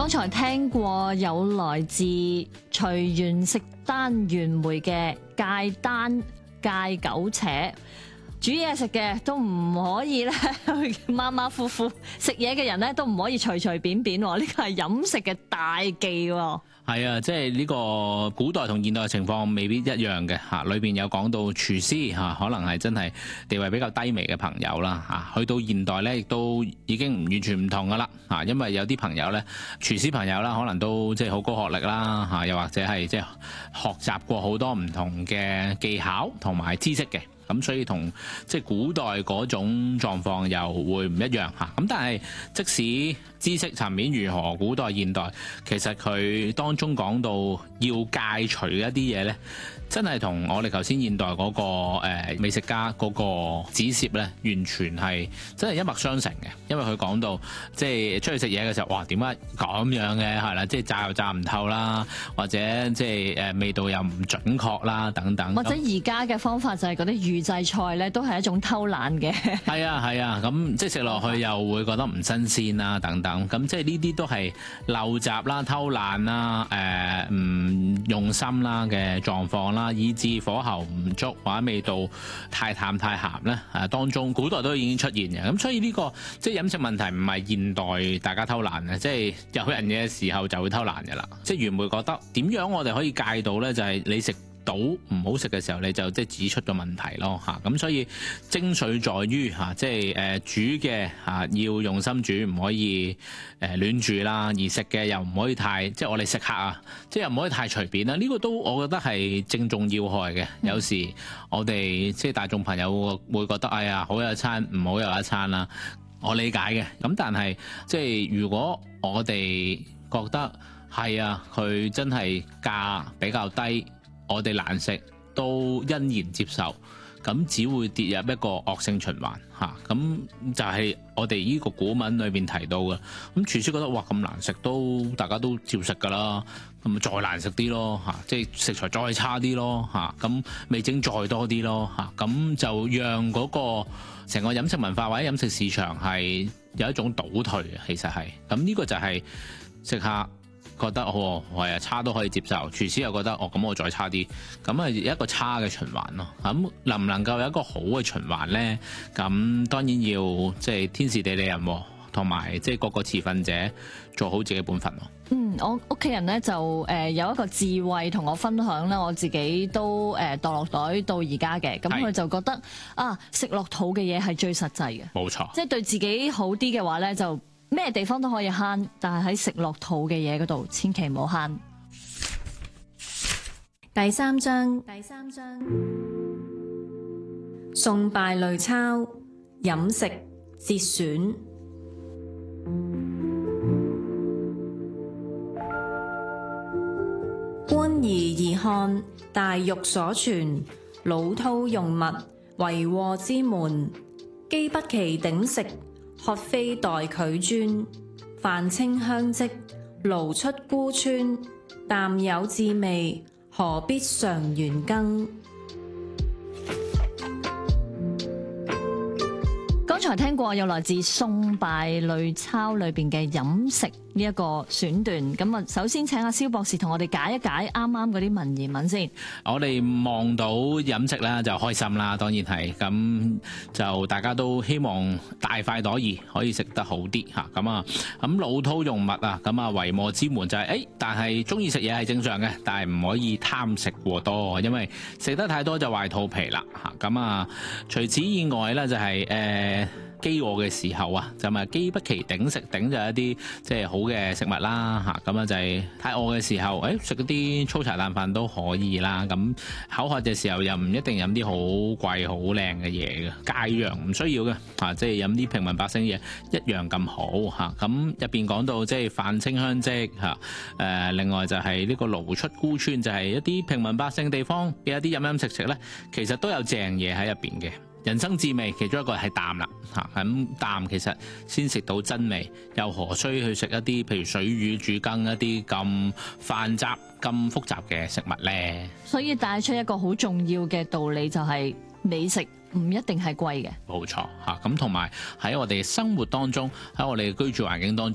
剛才聽過有來自隨緣食單元梅嘅戒單戒苟且，煮嘢食嘅都唔可以咧，馬馬虎虎食嘢嘅人咧都唔可以隨隨便便喎，呢個係飲食嘅大忌喎。 係啊，即係呢個古代同現代嘅情況未必一樣嘅嚇，裏邊有講到廚師嚇，可能係真係地位比較低微嘅朋友啦嚇，去到現代咧亦都已經完全唔同噶啦嚇，因為有啲朋友咧，廚師朋友啦，可能都即係好高學歷啦嚇，又或者係即係學習過好多唔同嘅技巧同埋知識嘅。咁所以同即係古代嗰種狀況又會唔一樣嚇。咁但係即使知識層面如何，古代現代其實佢當中講到要戒除一啲嘢咧，真係同我哋頭先現代嗰個美食家嗰個指涉咧，完全係真係一脈相承嘅。因為佢講到即係出去食嘢嘅時候，哇點解咁樣嘅係啦，即係炸又炸唔透啦，或者即係味道又唔準確啦等等。 或者而家嘅方法就係嗰啲預製菜咧，都係一種偷懶嘅。 係啊，咁即係食落去又會覺得唔新鮮啦等等。咁即係呢啲都係陋習啦、偷懶啦、唔用心啦嘅狀況啦，以致火候唔足或者味道太淡太鹹咧。當中古代都已經出現嘅。咁所以呢個即係飲食問題唔係現代大家偷懶嘅，即係有人嘅時候就會偷懶嘅啦。即係原梅覺得點樣我哋可以戒到咧？就係你食到唔好食嘅時候，你就即係指出咗問題咯嚇。咁所以精髓在於嚇，即係煮嘅嚇要用心煮，唔可以亂煮啦。而食嘅又唔可以太即係我哋食客啊，即係又唔可以太隨便啦。呢個都我覺得係正中要害嘅。有時我哋即係大眾朋友會覺得哎呀好有一餐，唔好有一餐啦。我理解嘅。咁但係即係如果我哋覺得係啊，佢真係價比較低，我哋難食都欣然接受，咁只會跌入一個惡性循環嚇。咁就係我哋呢個古文裏邊提到嘅。咁廚師覺得哇咁難食都大家都照食㗎啦，咁咪再難食啲咯嚇，即係食材再差啲咯嚇，咁味精再多啲咯嚇，咁就讓嗰個成個飲食文化或者飲食市場係有一種倒退嘅。其實係咁，呢個就係食客覺得係啊差都可以接受，廚師又覺得咁我再差啲，咁啊一個差嘅循環咯。咁能唔能夠有一個好嘅循環呢？咁當然要即係天時地利人和，同埋即係各個持份者做好自己本分咯。 我屋企人咧就有一個智慧同我分享啦，我自己都墮落袋到而家嘅。咁佢就覺得食落肚嘅嘢係最實際嘅，冇錯。即係對自己好啲嘅話咧，就咩地方都可以慳，但係喺食落肚嘅嘢嗰度，千祈唔好慳。 第三章宋敗類鈔，飲食節選。觀而看，大玉所存，老饕用物，為禍之門。饑不期鼎食，渴非待拒專。飯清香積，爐出孤川。淡有滋味，何必常圓羹。 剛才聽過有來自宋敗類鈔裏邊嘅飲食呢一個選段，咁啊，首先請阿蕭博士同我哋解一解啱啱嗰啲文言文先。我哋望到飲食啦就開心啦，當然係咁就大家都希望大快朵頤可以食得好啲嚇。咁老饕用物啊，咁為禍之門就係但係中意食嘢係正常嘅，但係唔可以貪食過多，因為食得太多就壞肚皮啦嚇。咁除此以外咧就係飢餓嘅時候啊，就咪饑不期鼎食，鼎就係一啲即係好嘅食物啦嚇。咁就係太餓嘅時候，食一啲粗茶淡飯都可以啦。咁口渴嘅時候又唔一定飲啲好貴好靚嘅嘢嘅，戒羊唔需要嘅嚇，即係飲啲平民百姓嘢一樣咁好嚇。咁入邊講到即係飯清香積嚇，另外就係呢個爐出孤川，就係一啲平民百姓地方嘅一啲飲食咧，其實都有正嘢喺入邊嘅。人生至味，其中一個係淡啦嚇，咁淡其實先食到真味，又何須去食一啲譬如水魚煮羹一啲咁繁雜咁複雜嘅食物呢？所以帶出一個好重要嘅道理，就係美食唔一定係貴嘅。冇錯嚇，咁同埋喺我哋生活當中，喺我哋居住環境當中。